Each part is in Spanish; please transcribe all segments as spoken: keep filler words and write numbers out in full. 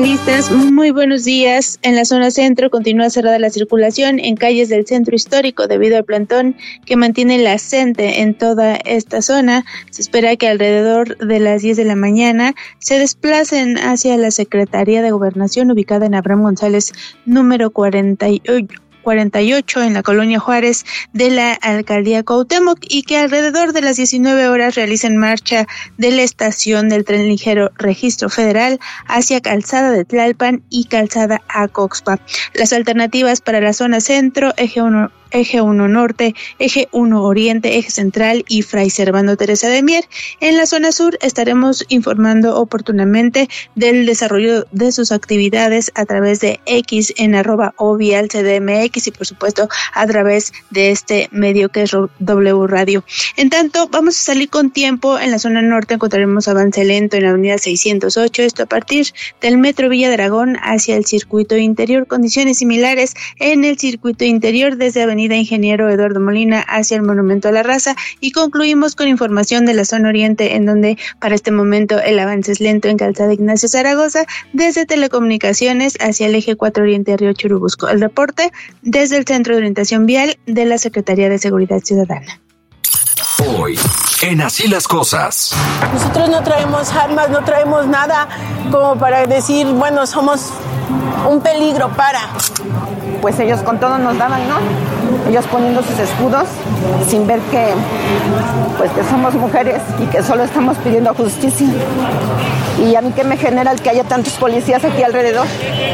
Muy buenos días. En la zona centro continúa cerrada la circulación en calles del centro histórico debido al plantón que mantiene la CENTE en toda esta zona. Se espera que alrededor de las diez de la mañana se desplacen hacia la Secretaría de Gobernación ubicada en Abraham González número cuarenta y ocho en la colonia Juárez de la alcaldía Cuauhtémoc y que alrededor de las diecinueve horas realicen marcha de la estación del tren ligero Registro Federal hacia Calzada de Tlalpan y Calzada Acoxpa. Las alternativas para la zona centro, eje uno Eje uno Norte, Eje uno Oriente, Eje Central y Fray Servando Teresa de Mier. En la zona sur estaremos informando oportunamente del desarrollo de sus actividades a través de X en arroba ovial C D M X y por supuesto a través de este medio que es W Radio. En tanto, vamos a salir con tiempo. En la zona norte encontraremos avance lento en la avenida seiscientos ocho, esto a partir del metro Villa de Aragón hacia el circuito interior. Condiciones similares en el circuito interior desde avenida Ingeniero Eduardo Molina hacia el Monumento a la Raza y concluimos con información de la zona oriente en donde para este momento el avance es lento en Calzada Ignacio Zaragoza desde Telecomunicaciones hacia el eje cuatro Oriente Río Churubusco. El reporte desde el Centro de Orientación Vial de la Secretaría de Seguridad Ciudadana. Hoy, en Así las Cosas. Nosotros no traemos armas, no traemos nada como para decir, bueno, somos un peligro para... Pues ellos con todo nos daban, ¿no? Ellos poniendo sus escudos sin ver que, pues que somos mujeres y que solo estamos pidiendo justicia. Y a mí que me genera el que haya tantos policías aquí alrededor.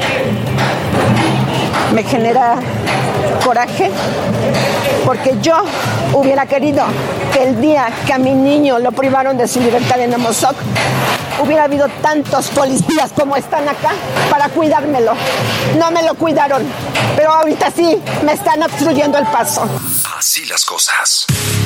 Me genera coraje porque yo hubiera querido que el día que a mi niño lo privaron de su libertad en Amozoc hubiera habido tantos policías como están acá para cuidármelo. No me lo cuidaron, pero ahorita sí me están obstruyendo el paso. Así las cosas.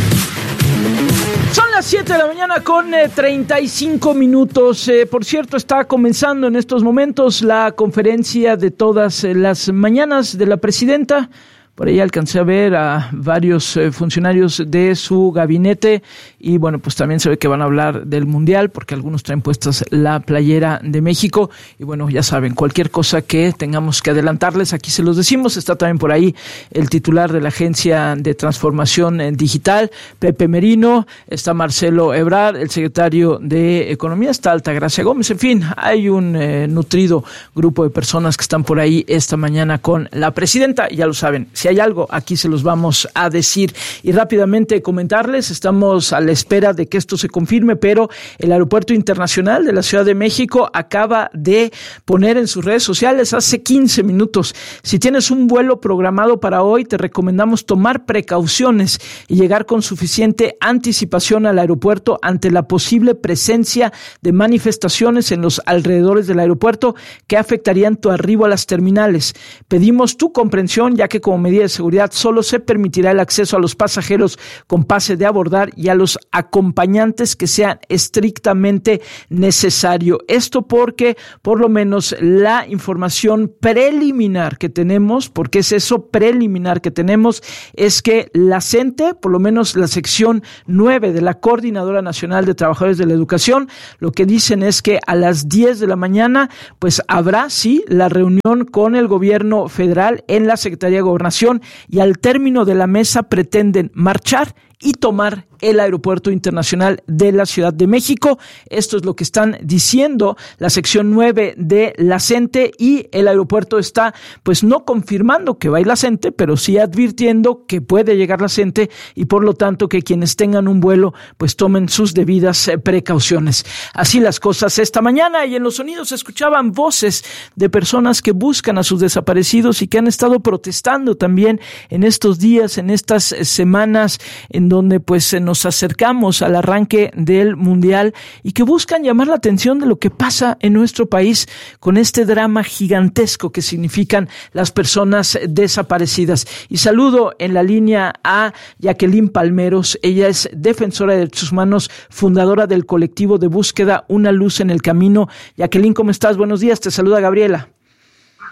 Son las siete de la mañana con eh, treinta y cinco minutos. Eh, por cierto, está comenzando en estos momentos la conferencia de todas eh, las mañanas de la presidenta. Por ahí alcancé a ver a varios eh, funcionarios de su gabinete y bueno, pues también se ve que van a hablar del Mundial porque algunos traen puestas la playera de México y bueno, ya saben, cualquier cosa que tengamos que adelantarles, aquí se los decimos. Está también por ahí el titular de la Agencia de Transformación Digital, Pepe Merino, está Marcelo Ebrard, el secretario de Economía, está Altagracia Gómez, en fin, hay un eh, nutrido grupo de personas que están por ahí esta mañana con la presidenta, ya lo saben. Si hay algo, aquí se los vamos a decir. Y rápidamente comentarles, estamos a la espera de que esto se confirme, pero el Aeropuerto Internacional de la Ciudad de México acaba de poner en sus redes sociales hace quince minutos. Si tienes un vuelo programado para hoy, te recomendamos tomar precauciones y llegar con suficiente anticipación al aeropuerto ante la posible presencia de manifestaciones en los alrededores del aeropuerto que afectarían tu arribo a las terminales. Pedimos tu comprensión, ya que como medida de seguridad solo se permitirá el acceso a los pasajeros con pase de abordar y a los acompañantes que sean estrictamente necesario. Esto porque por lo menos la información preliminar que tenemos, porque es eso preliminar que tenemos, es que la CENTE, por lo menos la sección nueve de la Coordinadora Nacional de Trabajadores de la Educación, lo que dicen es que a las diez de la mañana pues habrá sí la reunión con el gobierno federal en la Secretaría de Gobernación y al término de la mesa pretenden marchar y tomar el Aeropuerto Internacional de la Ciudad de México. Esto es lo que están diciendo la sección nueve de la CENTE y el aeropuerto está pues no confirmando que va a ir la CENTE, pero sí advirtiendo que puede llegar la CENTE y por lo tanto que quienes tengan un vuelo pues tomen sus debidas eh, precauciones. Así las cosas esta mañana y en los sonidos se escuchaban voces de personas que buscan a sus desaparecidos y que han estado protestando también en estos días, en estas eh, semanas en donde pues eh, nos acercamos al arranque del Mundial y que buscan llamar la atención de lo que pasa en nuestro país con este drama gigantesco que significan las personas desaparecidas. Y saludo en la línea a Jacqueline Palmeros, ella es defensora de derechos humanos, fundadora del colectivo de búsqueda Una Luz en el Camino. Jacqueline, ¿cómo estás? Buenos días, te saluda Gabriela.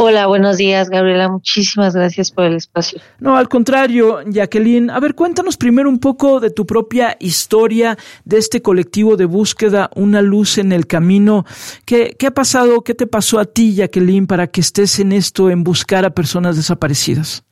Hola, buenos días, Gabriela. Muchísimas gracias por el espacio. No, al contrario, Jacqueline. A ver, cuéntanos primero un poco de tu propia historia, de este colectivo de búsqueda, Una Luz en el Camino. ¿Qué, qué ha pasado, qué te pasó a ti, Jacqueline, para que estés en esto, en buscar a personas desaparecidas?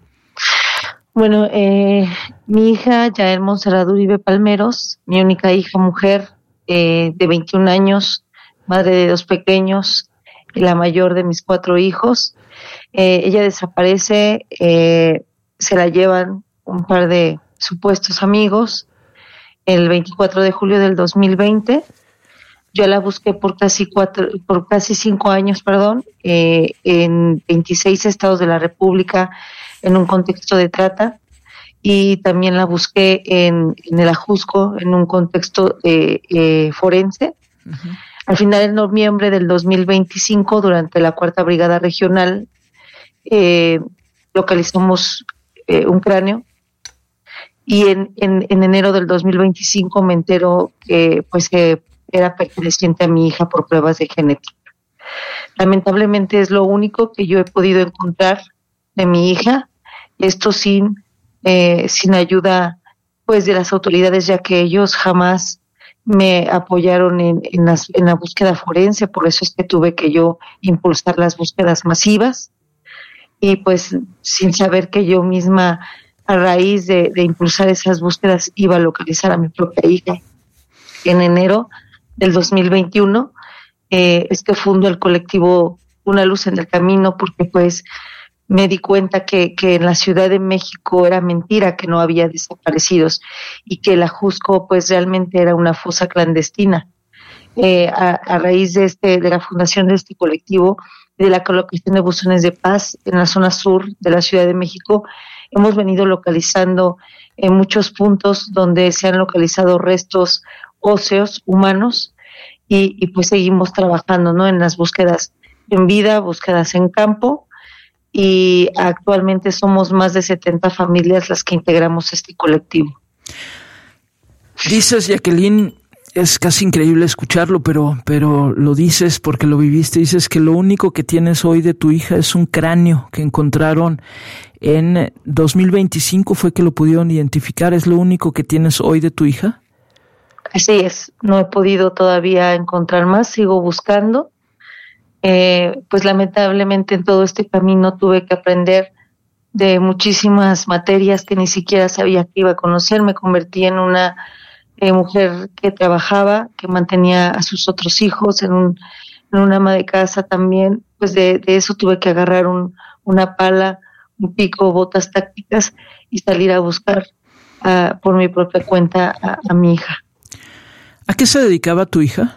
Bueno, eh, mi hija, Yael Montserrat Uribe Palmeros, mi única hija mujer, eh, de veintiún años, madre de dos pequeños, la mayor de mis cuatro hijos. Eh, ella desaparece, eh, se la llevan un par de supuestos amigos el veinticuatro de julio del dos mil veinte. Yo la busqué por casi cuatro, por casi cinco años, perdón, eh, en veintiséis estados de la República en un contexto de trata, y también la busqué en, en el Ajusco en un contexto eh, eh, forense. Uh-huh. Al final, en noviembre del dos mil veinticinco, durante la Cuarta Brigada Regional, eh, localizamos eh, un cráneo, y en, en, en enero del dos mil veinticinco me entero que pues, eh, era perteneciente a mi hija por pruebas de genética. Lamentablemente es lo único que yo he podido encontrar de mi hija, esto sin, eh, sin ayuda pues, de las autoridades, ya que ellos jamás me apoyaron en, en, las, en la búsqueda forense. Por eso es que tuve que yo impulsar las búsquedas masivas, y pues sin saber que yo misma, a raíz de, de impulsar esas búsquedas, iba a localizar a mi propia hija. En enero del dos mil veintiuno eh, es que fundo el colectivo Una Luz en el Camino, porque pues me di cuenta que, que en la Ciudad de México era mentira que no había desaparecidos, y que el Ajusco pues realmente era una fosa clandestina. Eh, a, a raíz de este de la fundación de este colectivo, de la colocación de buzones de paz en la zona sur de la Ciudad de México, hemos venido localizando en muchos puntos donde se han localizado restos óseos humanos, y, y pues seguimos trabajando, ¿no?, en las búsquedas en vida, búsquedas en campo. Y actualmente somos más de setenta familias las que integramos este colectivo. Dices, Jacqueline, es casi increíble escucharlo, pero, pero lo dices porque lo viviste. Dices que lo único que tienes hoy de tu hija es un cráneo que encontraron en dos mil veinticinco, ¿fue que lo pudieron identificar? ¿Es lo único que tienes hoy de tu hija? Así es, no he podido todavía encontrar más, sigo buscando. Eh, pues lamentablemente en todo este camino tuve que aprender de muchísimas materias que ni siquiera sabía que iba a conocer. Me convertí en una eh, mujer que trabajaba, que mantenía a sus otros hijos, en, un, en una ama de casa también. Pues de, de eso tuve que agarrar un, una pala, un pico, botas tácticas, y salir a buscar uh, por mi propia cuenta a, a mi hija. ¿A qué se dedicaba tu hija?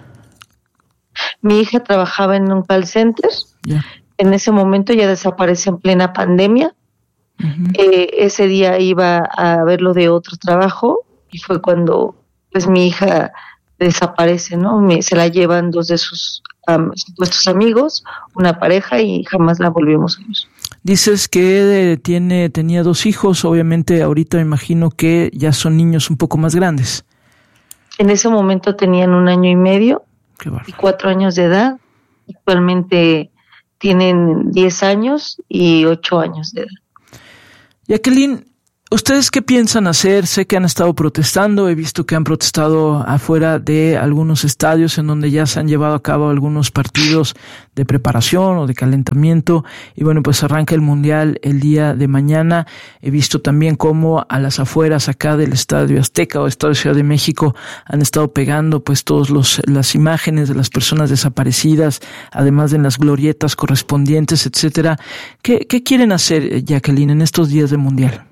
Mi hija trabajaba en un call center. Yeah. En ese momento ella desaparece en plena pandemia. Uh-huh. Eh, ese día iba a verlo de otro trabajo, y fue cuando pues mi hija desaparece, ¿no? Me, se la llevan dos de sus um, supuestos amigos, una pareja, y jamás la volvimos a ver. Dices que tiene tenía dos hijos. Obviamente ahorita me imagino que ya son niños un poco más grandes. En ese momento tenían un año y medio y cuatro años de edad. Actualmente tienen diez años y ocho años de edad. Jacqueline, ¿ustedes qué piensan hacer? Sé que han estado protestando, he visto que han protestado afuera de algunos estadios en donde ya se han llevado a cabo algunos partidos de preparación o de calentamiento, y bueno, pues arranca el Mundial el día de mañana. He visto también cómo a las afueras acá del Estadio Azteca o Estadio Ciudad de México han estado pegando pues todos los las imágenes de las personas desaparecidas, además de en las glorietas correspondientes, etcétera. ¿Qué, qué quieren hacer, Jacqueline, en estos días de Mundial?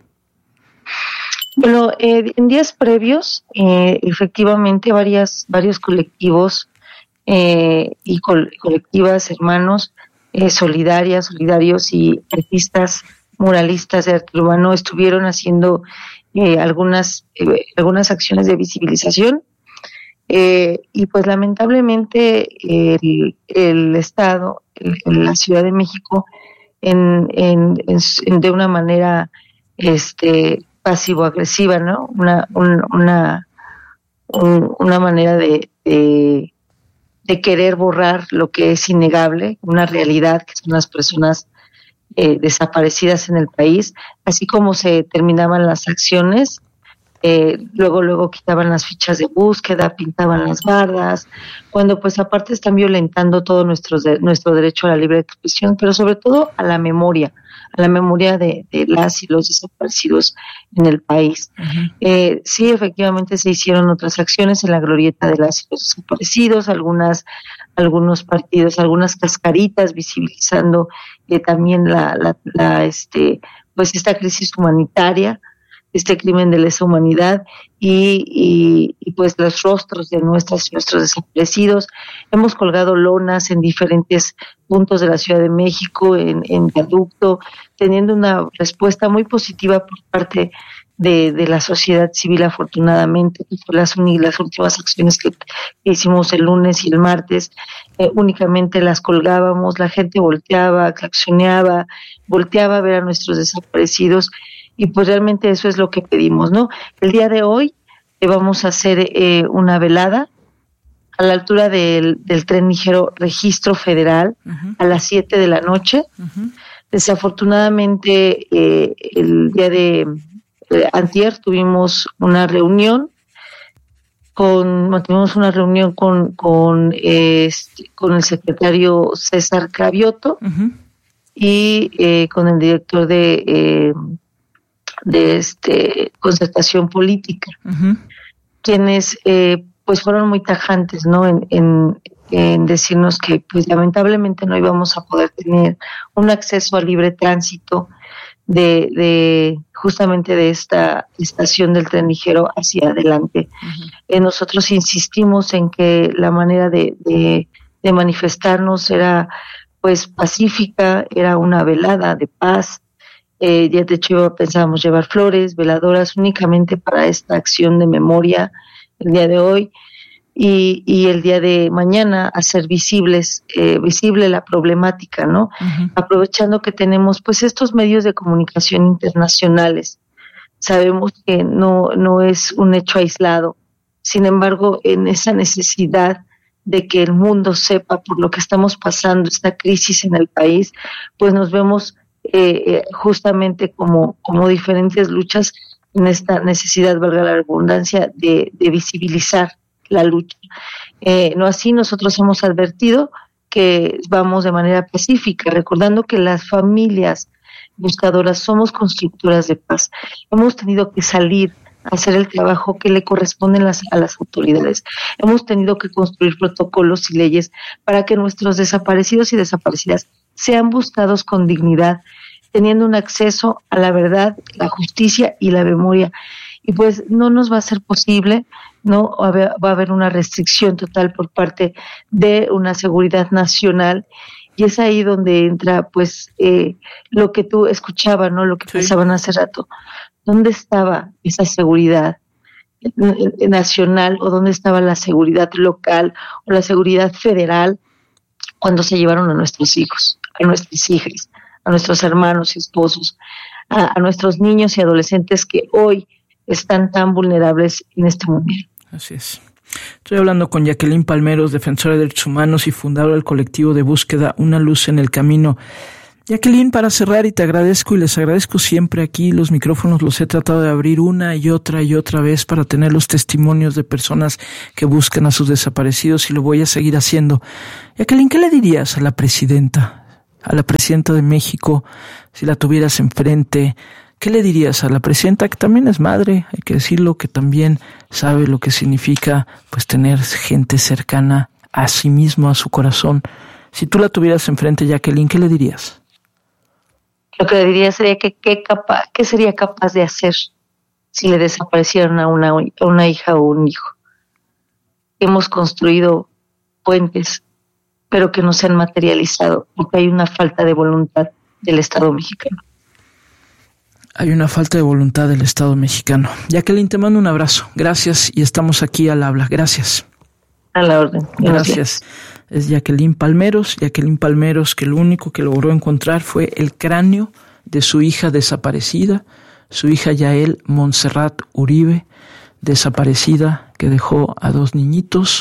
Bueno, eh, en días previos, eh, efectivamente, varias, varios colectivos eh, y col- colectivas, hermanos, eh, solidarias, solidarios y artistas muralistas de arte urbano estuvieron haciendo eh, algunas, eh, algunas acciones de visibilización. Eh, y pues lamentablemente el, el Estado, el, la Ciudad de México, en, en, en, de una manera este pasivo-agresiva, ¿no? Una, un, una, un, una manera de, de, de querer borrar lo que es innegable, una realidad que son las personas eh, desaparecidas en el país, así como se terminaban las acciones. Eh, luego luego quitaban las fichas de búsqueda, pintaban las bardas, cuando pues aparte están violentando todo nuestro, de, nuestro derecho a la libre expresión, pero sobre todo a la memoria, a la memoria de, de las y los desaparecidos en el país. Uh-huh. Eh, sí, efectivamente se hicieron otras acciones en la glorieta de las y los desaparecidos, algunas, algunos partidos, algunas cascaritas visibilizando eh, también la, la, la, este, pues esta crisis humanitaria, este crimen de lesa humanidad y, y, y pues los rostros de nuestras nuestros desaparecidos. Hemos colgado lonas en diferentes puntos de la Ciudad de México, en, en Viaducto, teniendo una respuesta muy positiva por parte de, de la sociedad civil, afortunadamente. Las, las últimas acciones que, que hicimos el lunes y el martes, eh, únicamente las colgábamos, la gente volteaba, claxoneaba, volteaba a ver a nuestros desaparecidos. Y pues realmente eso es lo que pedimos, ¿no? El día de hoy eh, vamos a hacer eh, una velada a la altura del, del tren ligero Registro Federal, uh-huh, a las siete de la noche. Uh-huh. Desafortunadamente, eh, el día de eh, antier tuvimos una reunión con, tuvimos una reunión con, con, eh, este, con el secretario César Cravioto, uh-huh, y eh, con el director de... Eh, de este concertación política, uh-huh, quienes eh, pues fueron muy tajantes, ¿no? En, en, en decirnos que pues lamentablemente no íbamos a poder tener un acceso al libre tránsito de, de justamente de esta estación del tren ligero hacia adelante. Uh-huh. Eh, nosotros insistimos en que la manera de, de, de manifestarnos era pues pacífica, era una velada de paz. Eh, ya de hecho pensábamos llevar flores, veladoras únicamente para esta acción de memoria el día de hoy y, y el día de mañana hacer visibles, eh, visible la problemática, ¿no? Uh-huh. Aprovechando que tenemos pues estos medios de comunicación internacionales. Sabemos que no, no es un hecho aislado, sin embargo en esa necesidad de que el mundo sepa por lo que estamos pasando, esta crisis en el país, pues nos vemos Eh, eh, justamente como, como diferentes luchas en esta necesidad, valga la redundancia, de, de visibilizar la lucha. Eh, no así nosotros hemos advertido que vamos de manera pacífica, recordando que las familias buscadoras somos constructoras de paz. Hemos tenido que salir a hacer el trabajo que le corresponde las, a las autoridades. Hemos tenido que construir protocolos y leyes para que nuestros desaparecidos y desaparecidas sean buscados con dignidad, teniendo un acceso a la verdad, la justicia y la memoria. Y pues no nos va a ser posible, no va a haber, va a haber una restricción total por parte de una seguridad nacional, y es ahí donde entra pues eh, lo que tú escuchabas, ¿no? Lo que sí. pensaban hace rato. ¿Dónde estaba esa seguridad nacional o dónde estaba la seguridad local o la seguridad federal cuando se llevaron a nuestros hijos, a nuestras hijas, a nuestros hermanos y esposos, a, a nuestros niños y adolescentes que hoy están tan vulnerables en este mundo? Así es. Estoy hablando con Jacqueline Palmeros, defensora de derechos humanos y fundadora del colectivo de búsqueda Una Luz en el Camino. Jacqueline, para cerrar, y te agradezco y les agradezco siempre aquí, los micrófonos los he tratado de abrir una y otra y otra vez para tener los testimonios de personas que buscan a sus desaparecidos, y lo voy a seguir haciendo. Jacqueline, ¿qué le dirías a la presidenta, a la presidenta de México, si la tuvieras enfrente? ¿Qué le dirías a la presidenta, que también es madre, hay que decirlo, que también sabe lo que significa pues tener gente cercana a sí mismo, a su corazón? Si tú la tuvieras enfrente, Jacqueline, ¿qué le dirías? Lo que le diría sería que qué capa, qué sería capaz de hacer si le desaparecieran a una, a una hija o un hijo. Hemos construido puentes, pero que no se han materializado, porque hay una falta de voluntad del Estado mexicano. Hay una falta de voluntad del Estado mexicano. Jacqueline, te mando un abrazo. Gracias, y estamos aquí al habla. Gracias. A la orden. Gracias. Gracias. Es Jacqueline Palmeros, Jacqueline Palmeros, que lo único que logró encontrar fue el cráneo de su hija desaparecida, su hija Yael Montserrat Uribe, desaparecida, que dejó a dos niñitos,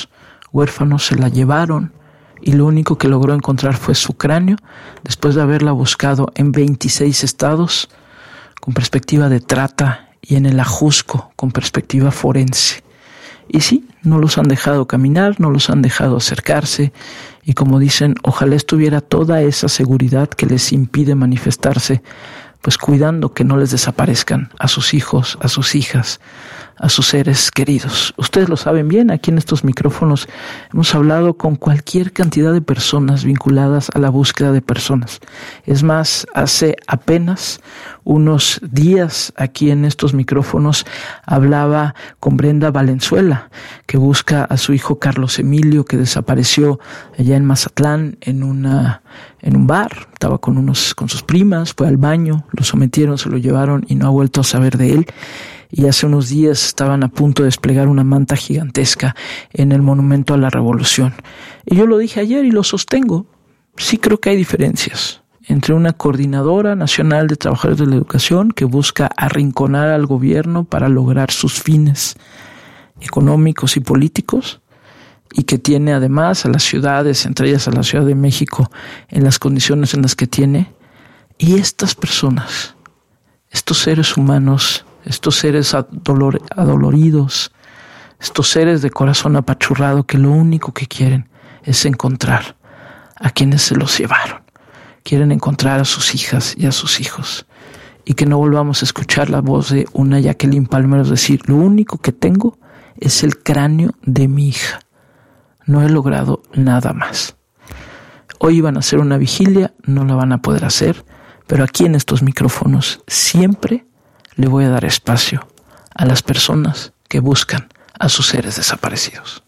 huérfanos, se la llevaron y lo único que logró encontrar fue su cráneo, después de haberla buscado en veintiséis estados, con perspectiva de trata, y en el Ajusco, con perspectiva forense. Y sí, no los han dejado caminar, no los han dejado acercarse, y como dicen, ojalá estuviera toda esa seguridad que les impide manifestarse, pues cuidando que no les desaparezcan a sus hijos, a sus hijas, a sus seres queridos. Ustedes lo saben bien, aquí en estos micrófonos hemos hablado con cualquier cantidad de personas vinculadas a la búsqueda de personas. Es más, hace apenas unos días aquí en estos micrófonos hablaba con Brenda Valenzuela, que busca a su hijo Carlos Emilio, que desapareció allá en Mazatlán en una en un bar. Estaba con unos con sus primas, fue al baño, lo sometieron, se lo llevaron y no ha vuelto a saber de él. Y hace unos días estaban a punto de desplegar una manta gigantesca en el Monumento a la Revolución. Y yo lo dije ayer y lo sostengo. Sí creo que hay diferencias entre una coordinadora nacional de trabajadores de la educación que busca arrinconar al gobierno para lograr sus fines económicos y políticos, y que tiene además a las ciudades, entre ellas a la Ciudad de México, en las condiciones en las que tiene, y estas personas, estos seres humanos, estos seres adolor, adoloridos, estos seres de corazón apachurrado que lo único que quieren es encontrar a quienes se los llevaron. Quieren encontrar a sus hijas y a sus hijos. Y que no volvamos a escuchar la voz de una Jacqueline Palmeros decir, lo único que tengo es el cráneo de mi hija. No he logrado nada más. Hoy iban a hacer una vigilia, no la van a poder hacer, pero aquí en estos micrófonos siempre le voy a dar espacio a las personas que buscan a sus seres desaparecidos.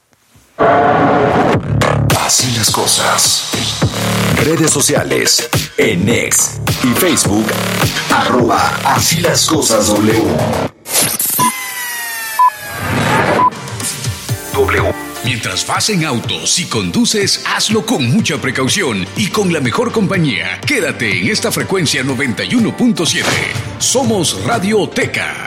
Así las cosas. Redes sociales, en X y Facebook, arroba Así las cosas W. W. Mientras vas en auto, si conduces, hazlo con mucha precaución y con la mejor compañía. Quédate en esta frecuencia noventa y uno punto siete. Somos Radioteca.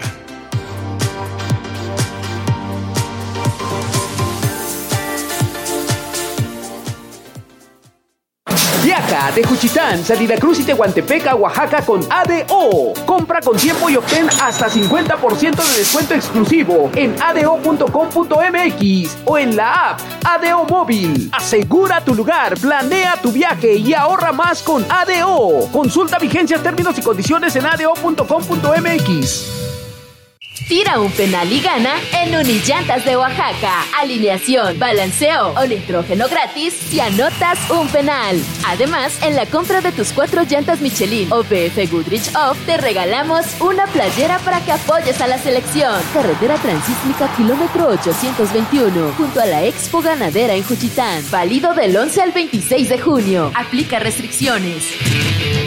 Viaja de Juchitán, Salida Cruz y Tehuantepec a Oaxaca con A D O. Compra con tiempo y obtén hasta cincuenta por ciento de descuento exclusivo en a d o punto com punto m x o en la app A D O Móvil. Asegura tu lugar, planea tu viaje y ahorra más con A D O. Consulta vigencias, términos y condiciones en a d o punto com punto m x. Tira un penal y gana en Unillantas de Oaxaca. Alineación, balanceo o nitrógeno gratis si anotas un penal. Además, en la compra de tus cuatro llantas Michelin o B F Goodrich Off, te regalamos una playera para que apoyes a la selección. Carretera Transísmica, kilómetro ochocientos veintiuno, junto a la Expo Ganadera en Juchitán. Válido del once al veintiséis de junio. Aplica restricciones.